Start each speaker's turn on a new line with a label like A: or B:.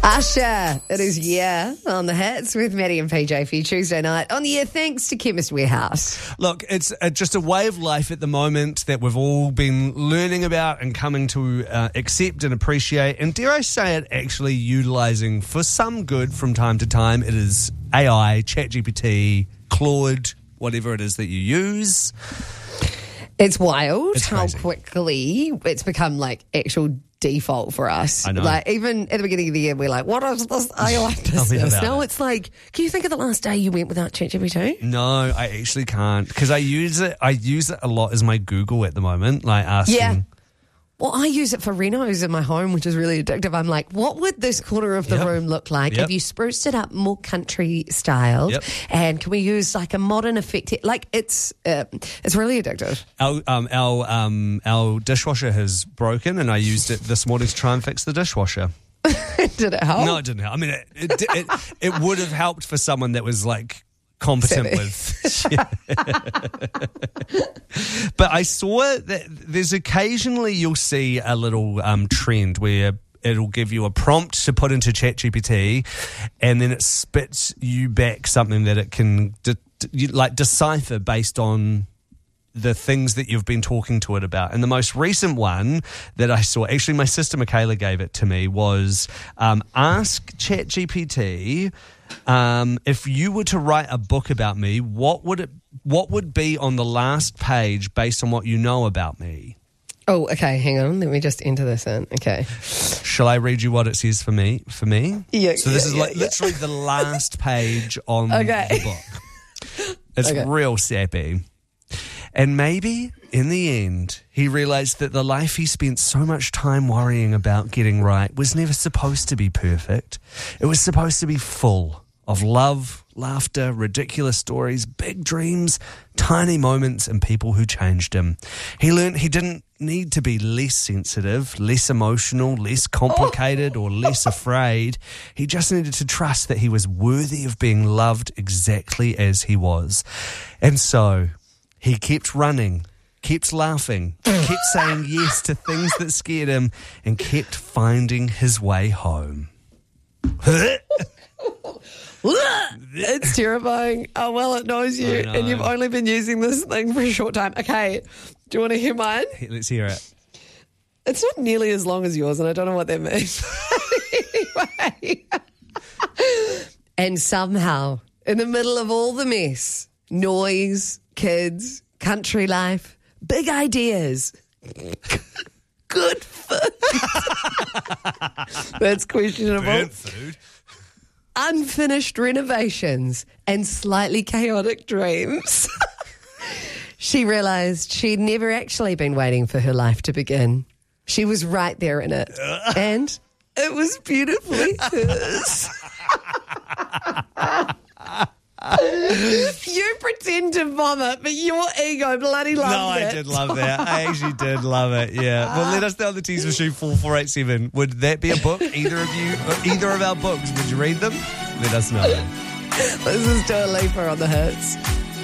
A: Usher, it is Yeah on the Hits with Maddie and PJ for your Tuesday night on the air, thanks to Chemist Warehouse.
B: Look, it's just a way of life at the moment that we've all been learning about and coming to accept and appreciate, and dare I say it, actually utilising for some good from time to time. It is AI, ChatGPT, Claude, whatever it is that you use.
A: It's wild
B: It's
A: how
B: crazy.
A: quickly it's become like actual default for us.
B: I know.
A: Like even at the beginning of the year, we're like, what is this AI
B: Tell me
A: business?
B: about
A: Now
B: it.
A: it's like, can you think of the last day you went without ChatGPT?
B: No, I actually can't, because I use it a lot as my Google at the moment, like asking.
A: Yeah. Well, I use it for renos in my home, which is really addictive. I'm like, what would this corner of the
B: Yep.
A: room look like
B: Yep.
A: if you spruced it up more country styled?
B: Yep.
A: And can we use like a modern effect? Like it's really addictive.
B: Our dishwasher has broken, and I used it this morning to try and fix the dishwasher.
A: Did it help?
B: No, it didn't help. I mean, it would have helped for someone that was like competent
A: Savvy.
B: with. But I saw that there's occasionally you'll see a little trend where it'll give you a prompt to put into ChatGPT, and then it spits you back something that it can decipher based on the things that you've been talking to it about. And the most recent one that I saw, actually my sister Michaela gave it to me, was ask ChatGPT, if you were to write a book about me, what would be on the last page based on what you know about me?
A: Oh, okay. Hang on. Let me just enter this in. Okay.
B: Shall I read you what it says for me?
A: Yeah.
B: So this is
A: yeah.
B: literally the last page on
A: Okay.
B: the book. It's
A: Okay.
B: real sappy. And maybe, in the end, he realised that the life he spent so much time worrying about getting right was never supposed to be perfect. It was supposed to be full of love, laughter, ridiculous stories, big dreams, tiny moments, and people who changed him. He learned he didn't need to be less sensitive, less emotional, less complicated, or less afraid. He just needed to trust that he was worthy of being loved exactly as he was. And so he kept running, kept laughing, kept saying yes to things that scared him, and kept finding his way home.
A: It's terrifying. Oh, well, it knows you,
B: I know.
A: and you've only been using this thing for a short time. Okay, do you want to hear mine?
B: Let's hear it.
A: It's not nearly as long as yours, and I don't know what that means. Anyway. And somehow, in the middle of all the mess, noise, kids, country life, big ideas, good food. That's questionable.
B: Food.
A: Unfinished renovations and slightly chaotic dreams. She realised she'd never actually been waiting for her life to begin. She was right there in it. And it was beautifully hers. You pretend to vomit, but your ego bloody loved it.
B: No, I did love that. I actually did love it, yeah. Well, let us know on the T's Machine 4487. Would that be a book? Either of our books, would you read them? Let us know.
A: This is Dua Lipa on the Hits.